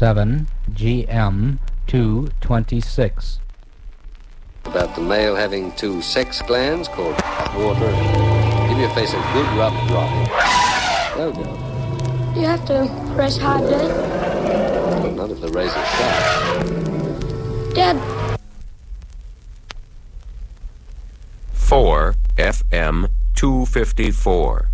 7 GM 226. About the male having two sex glands called water. Give your face a good rub dry. There we go. You have to press hard, Dad. Well, not if the razor's sharp. Dad. 4 FM 254.